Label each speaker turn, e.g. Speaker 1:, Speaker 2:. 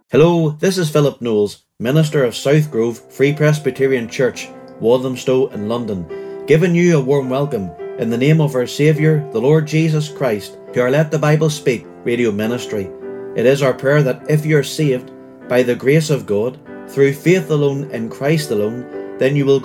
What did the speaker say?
Speaker 1: Hello, this is Philip Knowles, Minister of South Grove Free Presbyterian Church, Walthamstow in London, giving you a warm welcome in the name of our Saviour, the Lord Jesus Christ, to our Let the Bible Speak radio ministry. It is our prayer that if you are saved by the grace of God, through faith alone in Christ alone, then you will